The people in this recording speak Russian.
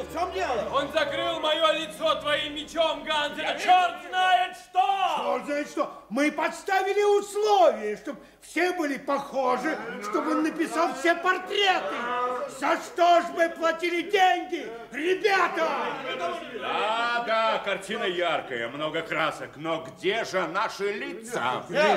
В чем дело? Он закрыл мое лицо твоим мечом, Ганс. Это черт знает что! Черт знает что. Мы подставили условия, чтобы все были похожи, чтобы он написал все портреты. За что ж мы платили деньги, ребята? Да, картина яркая, много красок, но где же наши лица?